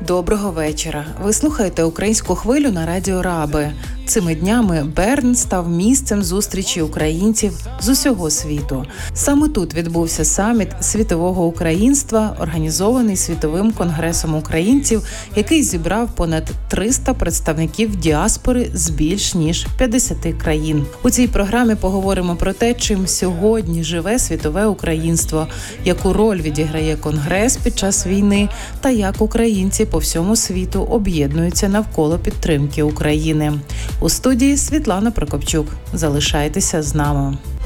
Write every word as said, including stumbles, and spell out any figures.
Доброго вечора. Ви слухаєте українську хвилю на радіо Раби. Цими днями Берн став місцем зустрічі українців з усього світу. Саме тут відбувся саміт світового українства, організований Світовим конгресом українців, який зібрав понад триста представників діаспори з більш ніж п'ятдесят країн. У цій програмі поговоримо про те, чим сьогодні живе світове українство, яку роль відіграє Конгрес під час війни та як українці по всьому світу об'єднуються навколо підтримки України. У студії Світлана Прокопчук. Залишайтеся з нами.